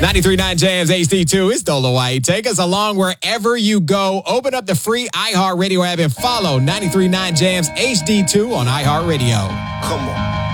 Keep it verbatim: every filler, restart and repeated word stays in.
ninety-three point nine Jams H D two is Dolo White. Take us along wherever you go. Open up the free iHeartRadio app and follow ninety-three point nine Jams H D two on iHeartRadio. Come on.